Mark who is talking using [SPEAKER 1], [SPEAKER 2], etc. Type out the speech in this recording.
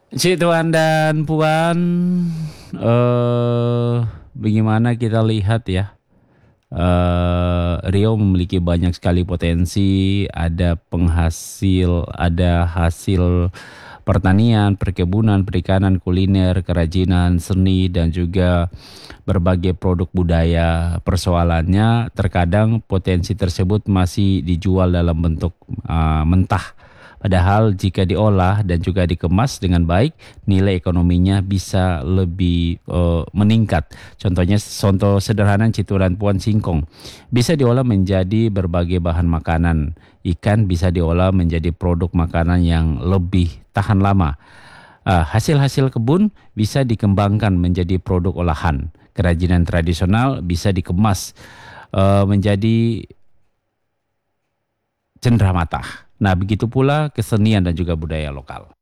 [SPEAKER 1] Cik Tuan dan Puan, bagaimana kita lihat ya, Riau memiliki banyak sekali potensi, ada hasil pertanian, perkebunan, perikanan, kuliner, kerajinan, seni, dan juga berbagai produk budaya. Persoalannya, terkadang potensi tersebut masih dijual dalam bentuk mentah. Padahal jika diolah dan juga dikemas dengan baik, nilai ekonominya bisa lebih meningkat. Contoh sederhana cituran Puan Singkong. Bisa diolah menjadi berbagai bahan makanan. Ikan bisa diolah menjadi produk makanan yang lebih tahan lama. Hasil-hasil kebun bisa dikembangkan menjadi produk olahan. Kerajinan tradisional bisa dikemas menjadi cenderamata. Nah, begitu pula kesenian dan juga budaya lokal.